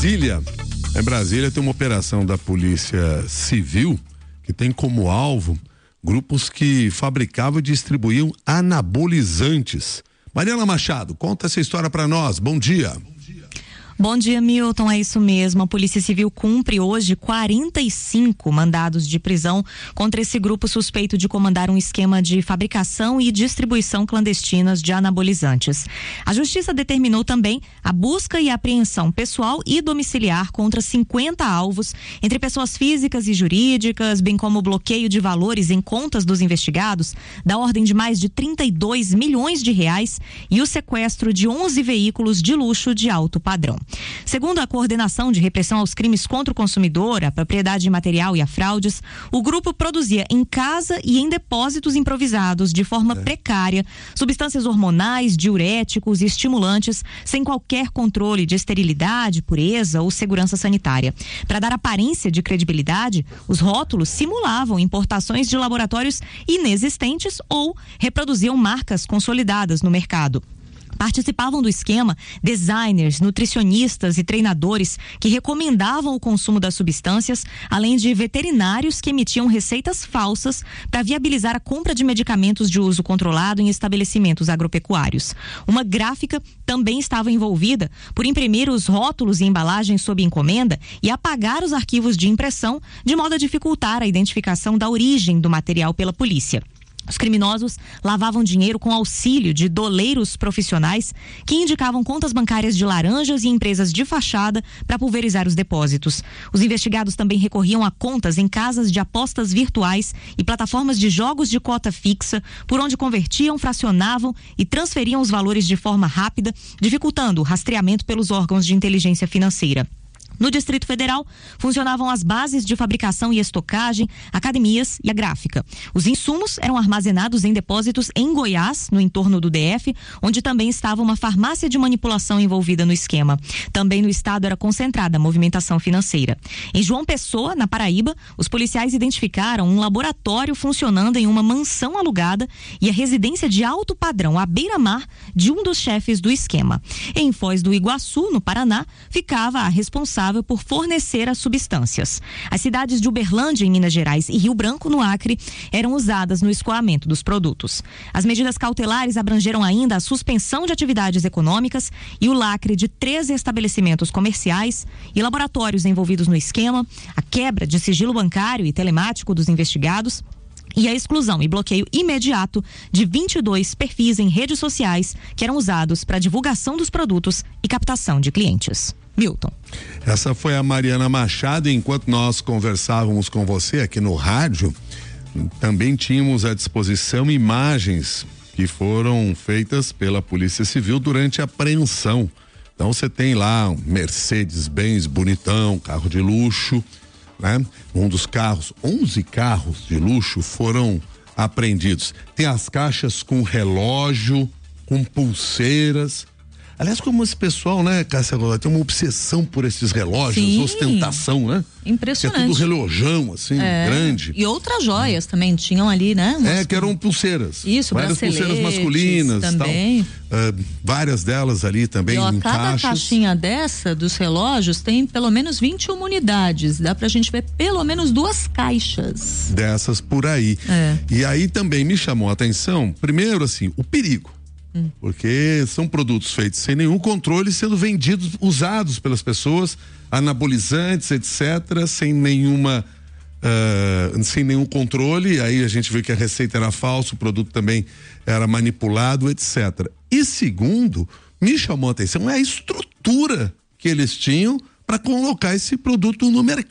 Brasília. Em Brasília tem uma operação da Polícia Civil que tem como alvo grupos que fabricavam e distribuíam anabolizantes. Mariana Machado, conta essa história para nós. Bom dia. Bom dia, Milton, é isso mesmo. A Polícia Civil cumpre hoje 45 mandados de prisão contra esse grupo suspeito de comandar um esquema de fabricação e distribuição clandestinas de anabolizantes. A Justiça determinou também a busca e apreensão pessoal e domiciliar contra 50 alvos, entre pessoas físicas e jurídicas, bem como o bloqueio de valores em contas dos investigados, da ordem de mais de 32 milhões de reais, e o sequestro de 11 veículos de luxo de alto padrão. Segundo a Coordenação de Repressão aos Crimes contra o Consumidor, a Propriedade Imaterial e a Fraudes, o grupo produzia em casa e em depósitos improvisados, de forma precária, substâncias hormonais, diuréticos e estimulantes, sem qualquer controle de esterilidade, pureza ou segurança sanitária. Para dar aparência de credibilidade, os rótulos simulavam importações de laboratórios inexistentes ou reproduziam marcas consolidadas no mercado. Participavam do esquema designers, nutricionistas e treinadores que recomendavam o consumo das substâncias, além de veterinários que emitiam receitas falsas para viabilizar a compra de medicamentos de uso controlado em estabelecimentos agropecuários. Uma gráfica também estava envolvida por imprimir os rótulos e embalagens sob encomenda e apagar os arquivos de impressão, de modo a dificultar a identificação da origem do material pela polícia. Os criminosos lavavam dinheiro com auxílio de doleiros profissionais que indicavam contas bancárias de laranjas e empresas de fachada para pulverizar os depósitos. Os investigados também recorriam a contas em casas de apostas virtuais e plataformas de jogos de cota fixa, por onde convertiam, fracionavam e transferiam os valores de forma rápida, dificultando o rastreamento pelos órgãos de inteligência financeira. No Distrito Federal, funcionavam as bases de fabricação e estocagem, academias e a gráfica. Os insumos eram armazenados em depósitos em Goiás, no entorno do DF, onde também estava uma farmácia de manipulação envolvida no esquema. Também no estado era concentrada a movimentação financeira. Em João Pessoa, na Paraíba, os policiais identificaram um laboratório funcionando em uma mansão alugada e a residência de alto padrão à beira-mar de um dos chefes do esquema. Em Foz do Iguaçu, no Paraná, ficava a responsável por fornecer as substâncias. As cidades de Uberlândia, em Minas Gerais, e Rio Branco, no Acre, eram usadas no escoamento dos produtos. As medidas cautelares abrangeram ainda a suspensão de atividades econômicas e o lacre de 13 estabelecimentos comerciais e laboratórios envolvidos no esquema, a quebra de sigilo bancário e telemático dos investigados e a exclusão e bloqueio imediato de 22 perfis em redes sociais que eram usados para divulgação dos produtos e captação de clientes. Milton. Essa foi a Mariana Machado. Enquanto nós conversávamos com você aqui no rádio, também tínhamos à disposição imagens que foram feitas pela Polícia Civil durante a apreensão. Então você tem lá um Mercedes-Benz bonitão, carro de luxo, né? Um dos carros, 11 carros de luxo foram apreendidos. Tem as caixas com relógio, com pulseiras. Aliás, como esse pessoal, né, Cássia, tem uma obsessão por esses relógios, sim, ostentação, né? Impressionante. Que é tudo relojão, assim, grande. E outras joias também tinham ali, né? Que eram pulseiras. Isso, várias pulseiras masculinas. Também. Tal. Várias delas ali também em cada caixas. Caixinha dessa, dos relógios, tem pelo menos 21 unidades. Dá pra gente ver pelo menos 2 caixas. Dessas por aí. E aí também me chamou a atenção, primeiro assim, o perigo. Porque são produtos feitos sem nenhum controle, sendo vendidos, usados pelas pessoas, anabolizantes, etc., sem nenhum controle. Aí a gente vê que a receita era falsa, o produto também era manipulado, etc. E segundo, me chamou a atenção a estrutura que eles tinham para colocar esse produto no mercado.